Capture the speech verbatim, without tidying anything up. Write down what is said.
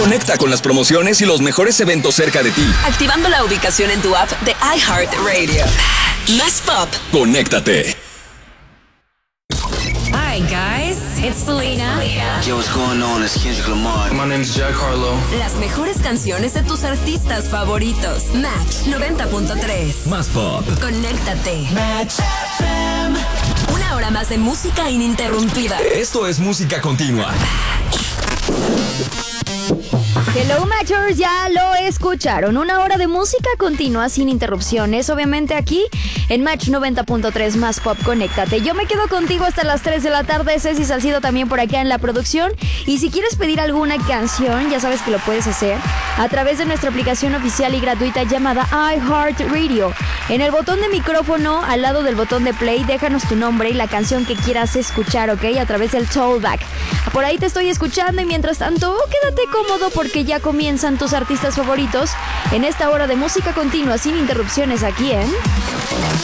Conecta con las promociones y los mejores eventos cerca de ti. Activando la ubicación en tu app de iHeartRadio. Más Pop. Conéctate. Hi guys, it's Selena. Yo, what's going on? It's Kendrick Lamar. My name's Jack Harlow. Las mejores canciones de tus artistas favoritos. Match noventa punto tres. Más Pop. Conéctate. Match F M. Una hora más de música ininterrumpida. Esto es música continua. Hello Matchers, ya lo escucharon. Una hora de música continua sin interrupciones, obviamente aquí en Match noventa punto tres Más Pop. Conéctate. Yo me quedo contigo hasta las tres de la tarde. Ceci Salcido también por acá en la producción. Y si quieres pedir alguna canción, ya sabes que lo puedes hacer a través de nuestra aplicación oficial y gratuita llamada iHeartRadio. En el botón de micrófono, al lado del botón de play, déjanos tu nombre y la canción que quieras escuchar, ¿ok? A través del Tollback. Por ahí te estoy escuchando y mientras tanto, quédate cómodo porque ya comienzan tus artistas favoritos en esta hora de música continua sin interrupciones aquí en...